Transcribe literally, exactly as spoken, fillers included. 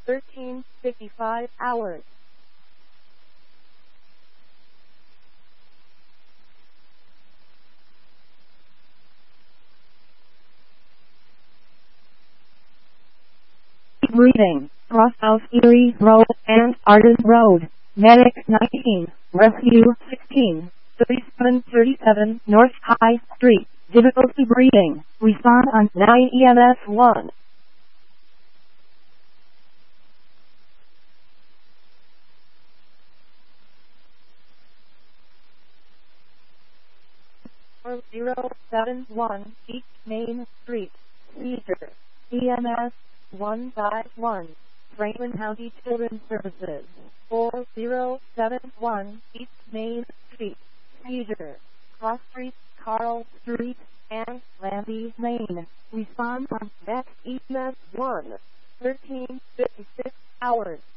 thirteen fifty-five hours. Breathing, Crosshouse Erie Road and Arden Road, Medic nineteen, Rescue sixteen, thirty-seven thirty-seven North High Street, difficulty breathing, respond on nine E M S one. zero seven one East Main Street, Cedar, E M S one five one, Franklin County Children's Services, four zero seven one East Main Street, Cedar, Cross Street, Carl Street, and Landy Lane. Respond on next E M S one, thirteen fifty-six hours.